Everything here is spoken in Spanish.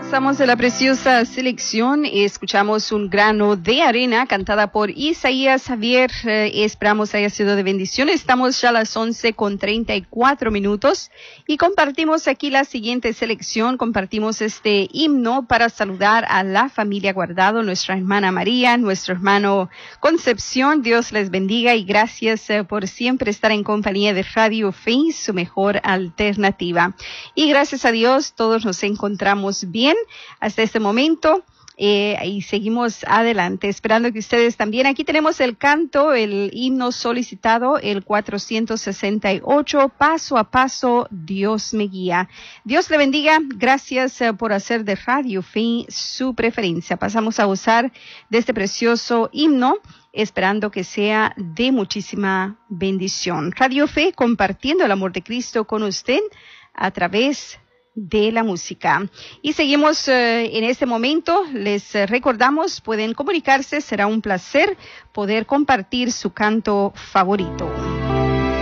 Pasamos de la preciosa selección, escuchamos Un grano de arena cantada por Isaías Javier, esperamos haya sido de bendición. Estamos ya a las 11:34 y compartimos aquí la siguiente selección, compartimos este himno para saludar a la familia Guardado, nuestra hermana María, nuestro hermano Concepción, Dios les bendiga y gracias por siempre estar en compañía de Radio Fe, su mejor alternativa. Y gracias a Dios todos nos encontramos bien hasta este momento y seguimos adelante, esperando que ustedes también. Aquí tenemos el canto, el himno solicitado, el 468, Paso a Paso, Dios me guía. Dios le bendiga, gracias por hacer de Radio Fe su preferencia. Pasamos a gozar de este precioso himno, esperando que sea de muchísima bendición. Radio Fe, compartiendo el amor de Cristo con usted a través de la música. Y seguimos en este momento. Les recordamos, pueden comunicarse, será un placer poder compartir su canto favorito.